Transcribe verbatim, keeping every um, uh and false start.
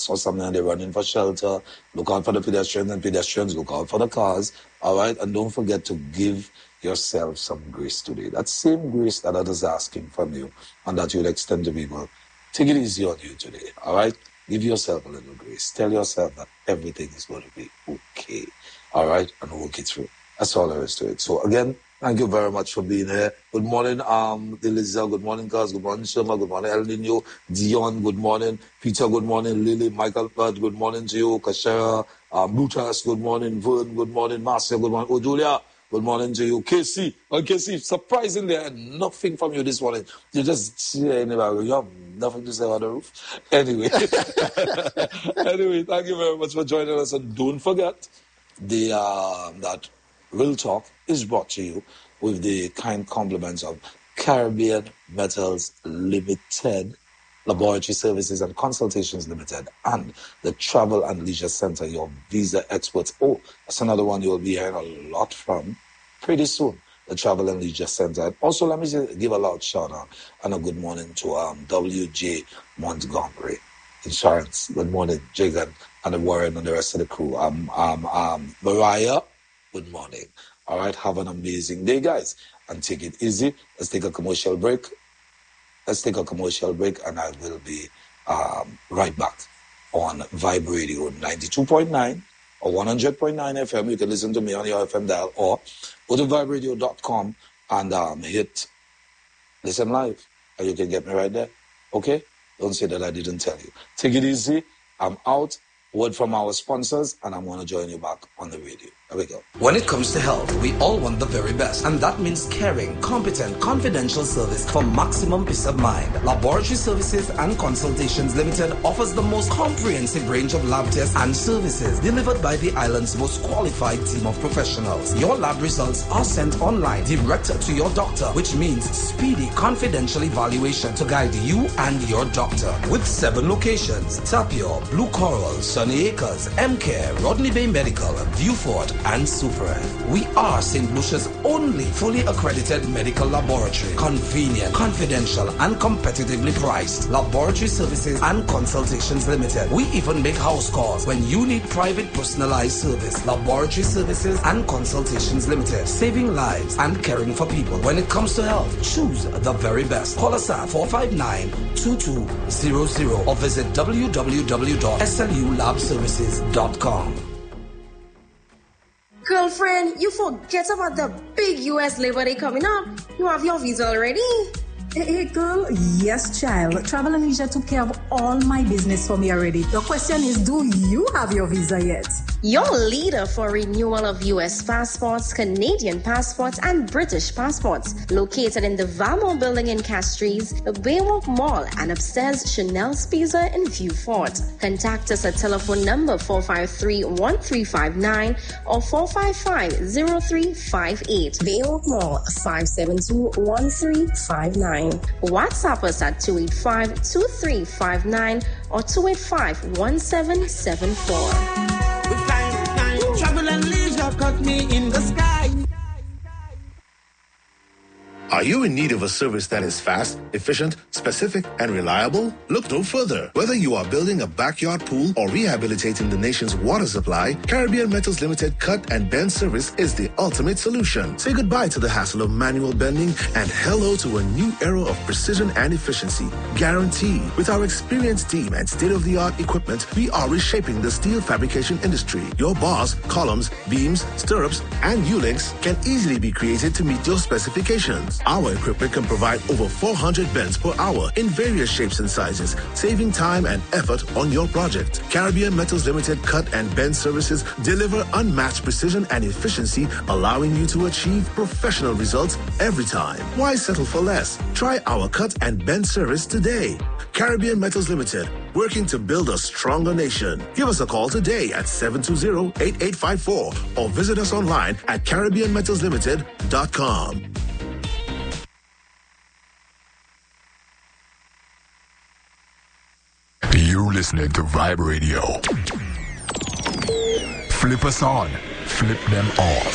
or something and they're running for shelter. Look out for the pedestrians and pedestrians look out for the cars. All right. And don't forget to give yourself some grace today. That same grace that others are asking from you and that you'll extend to people. Take it easy on you today. All right. Give yourself a little grace. Tell yourself that everything is going to be okay. All right. And work it through. That's all there is to it. So again, thank you very much for being here. Good morning, um, Eliza. Good morning, Cuz. Good morning, Shema. Good morning, El Nino. Dion, good morning. Peter, good morning. Lily, Michael, Bud, good morning to you. Kashara, um, Brutus, good morning. Vern, good morning. Marcia, good morning. Oh, Julia, good morning to you. K C, oh, K C, surprisingly, I had nothing from you this morning. You just saying about you have nothing to say on the roof. Anyway, anyway, thank you very much for joining us. And don't forget the uh, that Real Talk is brought to you with the kind compliments of Caribbean Metals Limited, Laboratory Services and Consultations Limited, and the Travel and Leisure Center, your visa experts. Oh, that's another one you'll be hearing a lot from pretty soon, the Travel and Leisure Center. And also, let me just give a loud shout out and a good morning to um, W J Montgomery Insurance. Good morning, Jagan and the Warren and the rest of the crew. Um, um, um, Mariah, good morning. All right, have an amazing day, guys, and take it easy. Let's take a commercial break. Let's take a commercial break, and I will be um, right back on Vibe Radio ninety-two point nine or one hundred point nine F M. You can listen to me on your F M dial, or go to vibe radio dot com and um, hit listen live, and you can get me right there. Okay? Don't say that I didn't tell you. Take it easy. I'm out. Word from our sponsors, and I'm going to join you back on the radio. There we go. When it comes to health, we all want the very best, and that means caring, competent, confidential service for maximum peace of mind. Laboratory Services and Consultations Limited offers the most comprehensive range of lab tests and services delivered by the island's most qualified team of professionals. Your lab results are sent online direct to your doctor, which means speedy, confidential evaluation to guide you and your doctor. With seven locations: Tapio, Blue Coral, Sunny Acres, M-Care, Rodney Bay Medical, Viewfort, and Super. We are Saint Lucia's only fully accredited medical laboratory. Convenient, confidential, and competitively priced. Laboratory Services and Consultations Limited. We even make house calls when you need private personalized service. Laboratory Services and Consultations Limited. Saving lives and caring for people. When it comes to health, choose the very best. Call us at four five nine, two two zero zero or visit w w w dot s l u lab services dot com. Girlfriend, you forget about the big U S Labor Day coming up. You have your visa already? Hey, hey, girl. Yes, child. Travel and Leisure took care of all my business for me already. The question is, do you have your visa yet? Your leader for renewal of U S passports, Canadian passports, and British passports. Located in the Valmore building in Castries, the Baywalk Mall, and upstairs Chanel's Pizza in Viewfort. Contact us at telephone number four five three, one three five nine or four five five, zero three five eight. Baywalk Mall, five seven two, one three five nine. WhatsApp us at two eight five, two three five nine or two eight five, one seven seven four. With time, time, travel and leisure cut me in the sky. Are you in need of a service that is fast, efficient, specific, and reliable? Look no further. Whether you are building a backyard pool or rehabilitating the nation's water supply, Caribbean Metals Limited Cut and Bend service is the ultimate solution. Say goodbye to the hassle of manual bending and hello to a new era of precision and efficiency. Guaranteed. With our experienced team and state-of-the-art equipment, we are reshaping the steel fabrication industry. Your bars, columns, beams, stirrups, and U-links can easily be created to meet your specifications. Our equipment can provide over four hundred bends per hour in various shapes and sizes, saving time and effort on your project. Caribbean Metals Limited Cut and Bend services deliver unmatched precision and efficiency, allowing you to achieve professional results every time. Why settle for less? Try our cut and bend service today. Caribbean Metals Limited, working to build a stronger nation. Give us a call today at seven two zero, eight eight five four or visit us online at caribbean metals limited dot com. You're listening to Vibe Radio. Flip us on, flip them off.